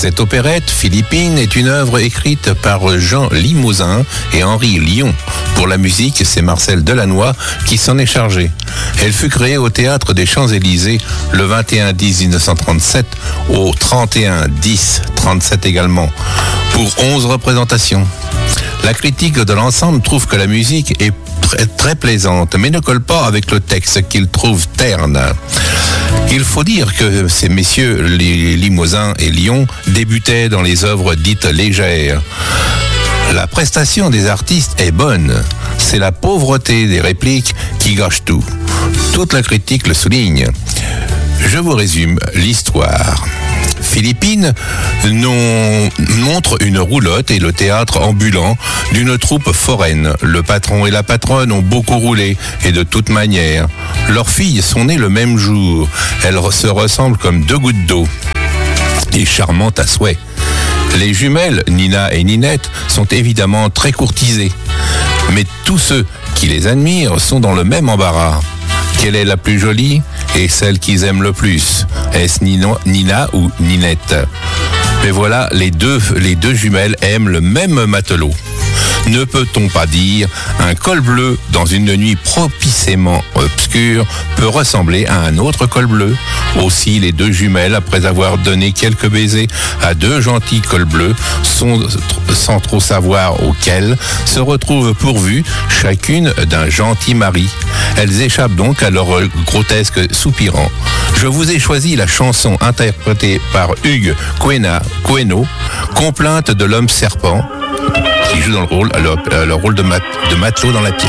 Cette opérette, Philippine, est une œuvre écrite par Jean Limousin et Henri Lion. Pour la musique, c'est Marcel Delannoy qui s'en est chargé. Elle fut créée au Théâtre des Champs-Élysées le 21-10-1937, au 31-10-37 également, pour 11 représentations. La critique de l'ensemble trouve que la musique est très plaisante, mais ne colle pas avec le texte qu'il trouve terne. Il faut dire que ces messieurs, les Limousin et Lyon, débutaient dans les œuvres dites légères. La prestation des artistes est bonne. C'est la pauvreté des répliques qui gâche tout. Toute la critique le souligne. Je vous résume l'histoire. Philippine montre une roulotte et le théâtre ambulant d'une troupe foraine. Le patron et la patronne ont beaucoup roulé, et de toute manière. Leurs filles sont nées le même jour. Elles se ressemblent comme deux gouttes d'eau. Et charmantes à souhait. Les jumelles, Nina et Ninette, sont évidemment très courtisées. Mais tous ceux qui les admirent sont dans le même embarras. Quelle est la plus jolie et celle qu'ils aiment le plus? Est-ce Nina ou Ninette? Mais voilà, les deux jumelles aiment le même matelot. Ne peut-on pas dire un col bleu dans une nuit propicement obscure peut ressembler à un autre col bleu? Aussi, les deux jumelles, après avoir donné quelques baisers à deux gentils cols bleus, sans trop savoir auxquels, se retrouvent pourvues chacune d'un gentil mari. Elles échappent donc à leur grotesque soupirant. Je vous ai choisi la chanson interprétée par Hugues Queneau, Complainte de l'homme serpent, qui joue dans le rôle de matelot dans la pièce.